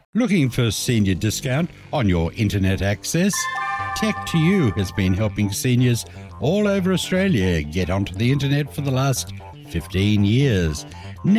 Looking for senior discount on your internet access? Tech2U has been helping seniors all over Australia get onto the internet for the last 15 years.